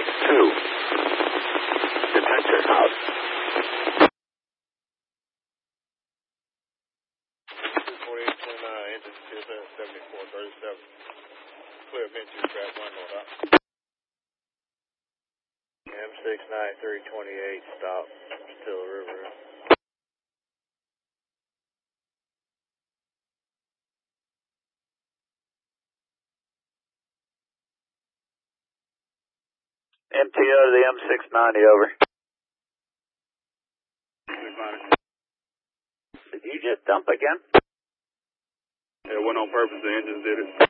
2. Detector out. 4829, engine CSN 7437. Clear venture trap 1 north out. M69328, stop. Still River. MTO to the M690, over. Did you just dump again? Yeah, it wasn't on purpose, the engines did it.